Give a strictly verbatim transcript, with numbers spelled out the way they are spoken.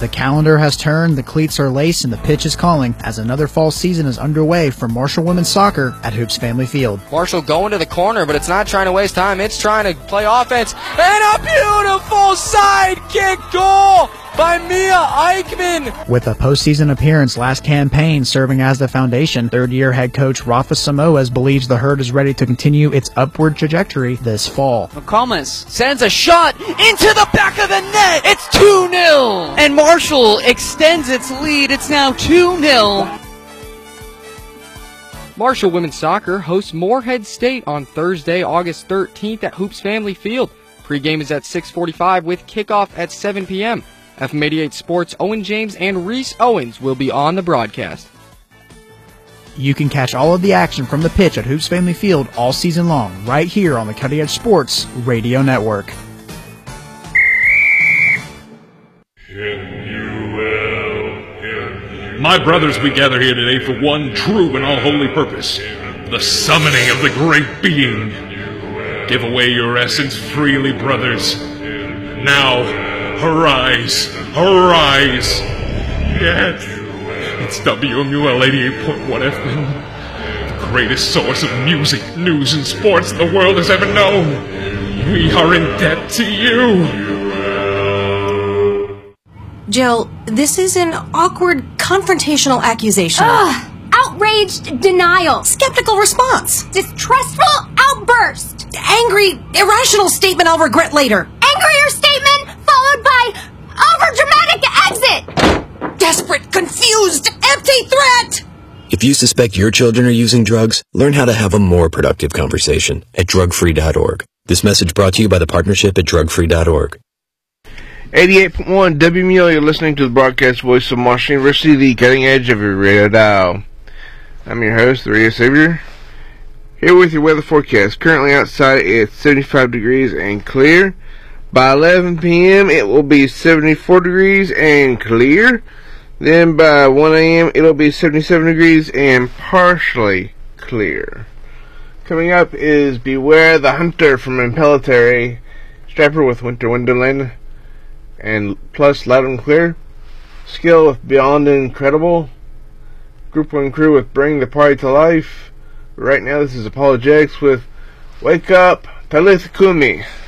The calendar has turned, the cleats are laced, and the pitch is calling as another fall season is underway for Marshall Women's Soccer at Hoops Family Field. Marshall going to the corner, but it's not trying to waste time. It's trying to play offense. And a beautiful side kick goal by Mia Eichmann. With a postseason appearance last campaign serving as the foundation, third-year head coach Rafa Samoas believes the Herd is ready to continue its upward trajectory this fall. McComas sends a shot into the back of the net. It's two nil. And Marshall extends its lead. It's now two nil. Marshall Women's Soccer hosts Morehead State on Thursday, August thirteenth at Hoops Family Field. Pre-game is at six forty-five with kickoff at seven p.m. F M eighty-eight Sports' Owen James and Reese Owens will be on the broadcast. You can catch all of the action from the pitch at Hoops Family Field all season long, right here on the Cutting Edge Sports Radio Network. My brothers, we gather here today for one true and all-holy purpose, the summoning of the great being. Give away your essence freely, brothers. Now, arise, arise. Yes, it's W M U L eighty-eight point one F M, the greatest source of music, news, and sports the world has ever known. We are in debt to you. Jill, this is an awkward, confrontational accusation. Ugh! Outraged denial. Skeptical response. Distrustful outburst. Angry, irrational statement I'll regret later. Angrier statement followed by overdramatic exit. Desperate, confused, empty threat. If you suspect your children are using drugs, learn how to have a more productive conversation at drug free dot org. This message brought to you by the partnership at drug free dot org. eighty-eight point one W M U L, you're listening to the broadcast voice of Marshall University, the cutting edge of your radio dial. I'm your host, the Radio Savior, here with your weather forecast. Currently outside it's seventy-five degrees and clear. By eleven p.m. it will be seventy-four degrees and clear. Then by one a.m. it'll be seventy-seven degrees and partially clear. Coming up is Beware the Hunter from Impellitteri, Strapper with Winter Wonderland, and plus Loud and Clear, Skill with Beyond Incredible, Group one Crew with Bring the Party to Life. Right now this is Apologetics with Wake Up Talitha Kumi.